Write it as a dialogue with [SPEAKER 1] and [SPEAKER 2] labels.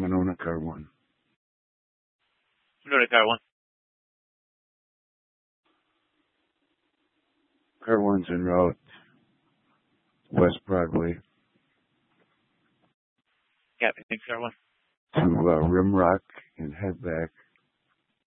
[SPEAKER 1] Monona Car 1.
[SPEAKER 2] Monona Car 1.
[SPEAKER 1] Car 1's en route West Broadway
[SPEAKER 2] Copy. Thanks, Car 1.
[SPEAKER 1] to Rimrock and head back